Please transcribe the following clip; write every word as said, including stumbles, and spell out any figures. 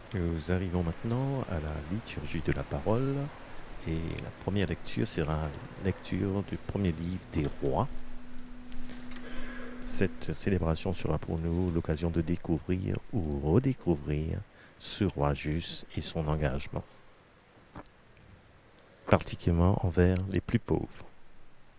Nous arrivons maintenant à la liturgie de la parole et la première lecture sera la lecture du premier livre des rois. Cette célébration sera pour nous l'occasion de découvrir ou redécouvrir ce roi juste et son engagement, particulièrement envers les plus pauvres.